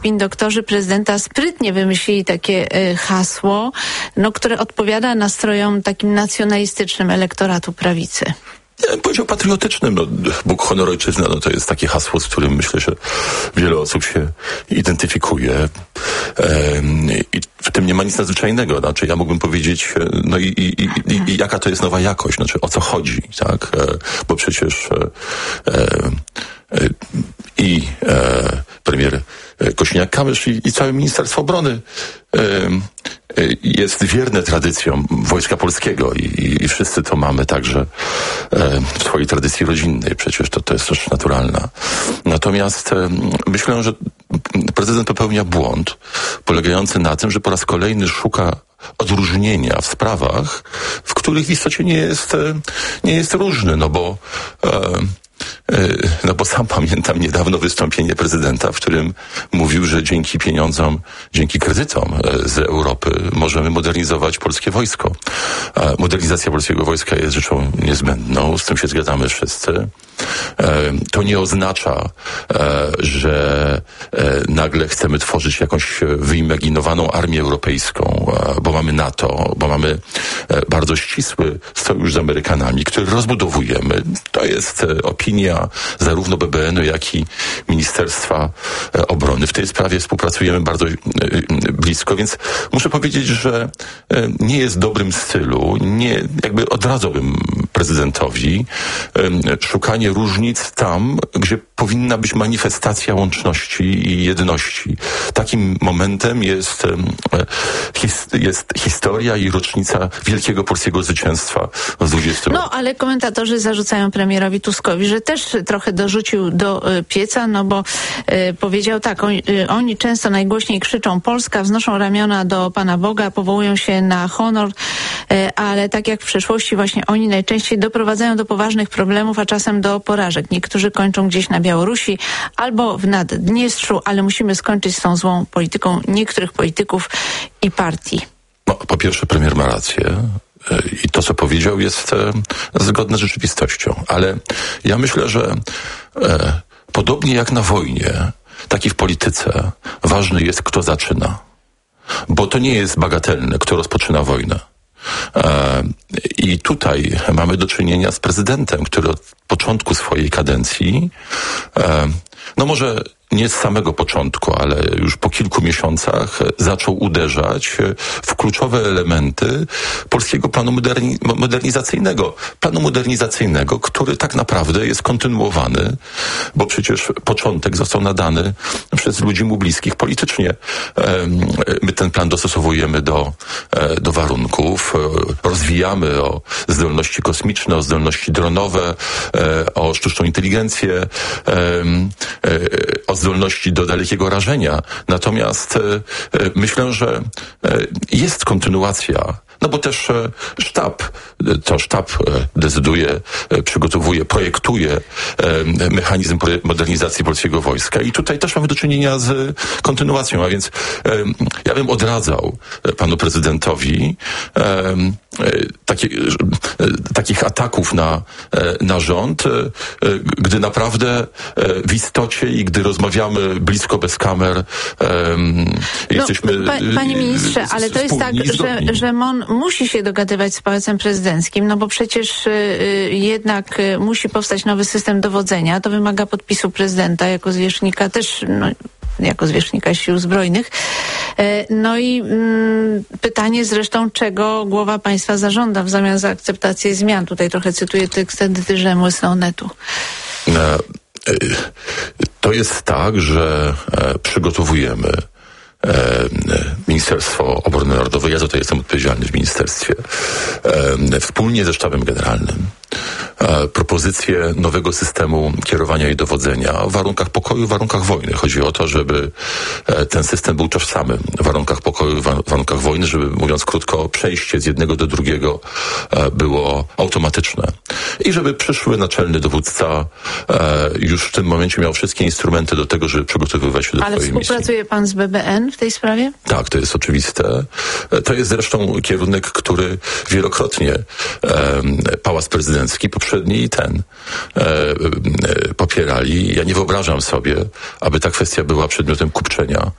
Doktorzy prezydenta sprytnie wymyślili takie hasło, które odpowiada nastrojom takim nacjonalistycznym elektoratu prawicy. Ja bym powiedział patriotycznym. Bóg, honor, ojczyzna, to jest takie hasło, z którym myślę, że wiele osób się identyfikuje. I w tym nie ma nic nadzwyczajnego. Znaczy, ja mógłbym powiedzieć, i jaka to jest nowa jakość, znaczy o co chodzi, tak? Bo przecież premier Kosiniak-Kamysz i całe Ministerstwo Obrony jest wierne tradycjom Wojska Polskiego i wszyscy to mamy także w swojej tradycji rodzinnej. Przecież to jest rzecz naturalna. Natomiast myślę, że prezydent popełnia błąd polegający na tym, że po raz kolejny szuka odróżnienia w sprawach, w których w istocie nie jest różny, bo sam pamiętam niedawno wystąpienie prezydenta, w którym mówił, że dzięki pieniądzom, dzięki kredytom z Europy możemy modernizować polskie wojsko. Modernizacja polskiego wojska jest rzeczą niezbędną, z tym się zgadzamy wszyscy. To nie oznacza, że nagle chcemy tworzyć jakąś wyimaginowaną armię europejską, bo mamy NATO, bo mamy bardzo ścisły sojusz z Amerykanami, który rozbudowujemy. To jest opinia zarówno BBN-u, jak i Ministerstwa Obrony. W tej sprawie współpracujemy bardzo blisko, więc muszę powiedzieć, że nie jest w dobrym stylu, jakby odradzałbym prezydentowi szukanie różnic tam, gdzie powinna być manifestacja łączności i jedności. Takim momentem jest historia i rocznica wielkiego polskiego zwycięstwa z 20 lat. Ale komentatorzy zarzucają premierowi Tuskowi, że też trochę dorzucił do pieca, bo powiedział tak, oni często najgłośniej krzyczą Polska, wznoszą ramiona do Pana Boga, powołują się na honor, ale tak jak w przeszłości właśnie oni najczęściej doprowadzają do poważnych problemów, a czasem do porażek. Niektórzy kończą gdzieś na Białorusi albo w Naddniestrzu, ale musimy skończyć z tą złą polityką niektórych polityków i partii. Po pierwsze, premier ma rację. I to, co powiedział, jest zgodne z rzeczywistością. Ale ja myślę, że podobnie jak na wojnie, tak i w polityce ważny jest, kto zaczyna. Bo to nie jest bagatelne, kto rozpoczyna wojnę. I tutaj mamy do czynienia z prezydentem, który od początku swojej kadencji, może nie z samego początku, ale już po kilku miesiącach zaczął uderzać w kluczowe elementy polskiego planu modernizacyjnego. Planu modernizacyjnego, który tak naprawdę jest kontynuowany, bo przecież początek został nadany przez ludzi mu bliskich politycznie. My ten plan dostosowujemy do warunków, rozwijamy o zdolności kosmiczne, o zdolności dronowe, o sztuczną inteligencję, o zdolności do dalekiego rażenia. Natomiast myślę, że jest kontynuacja, bo też sztab decyduje, przygotowuje, projektuje mechanizm modernizacji polskiego wojska i tutaj też mamy do czynienia z kontynuacją, a więc ja bym odradzał panu prezydentowi takich ataków na rząd, gdy naprawdę w istocie i gdy rozmawiamy blisko, bez kamer, jesteśmy Panie ministrze, ale to jest tak, że MON musi się dogadywać z Pałacem Prezydenckim, bo przecież jednak musi powstać nowy system dowodzenia. To wymaga podpisu prezydenta jako zwierzchnika też, jako zwierzchnika Sił Zbrojnych. I pytanie zresztą, czego głowa państwa zażąda w zamian za akceptację zmian. Tutaj trochę cytuję tekst edyty Łysną-Netu. To jest tak, że przygotowujemy Ministerstwo Obrony Narodowej, ja za to jestem odpowiedzialny w ministerstwie, wspólnie ze Sztabem Generalnym, propozycję nowego systemu kierowania i dowodzenia w warunkach pokoju, w warunkach wojny. Chodzi o to, żeby ten system był tożsamy w warunkach pokoju, w warunkach wojny, żeby, mówiąc krótko, przejście z jednego do drugiego było automatyczne. I żeby przyszły naczelny dowódca już w tym momencie miał wszystkie instrumenty do tego, żeby przygotowywać się do swojej misji. Ale współpracuje pan z BBN w tej sprawie? Tak, to jest oczywiste. To jest zresztą kierunek, który wielokrotnie Pałac Prezydencki prezydencki, poprzedni i ten popierali. Ja nie wyobrażam sobie, aby ta kwestia była przedmiotem kupczenia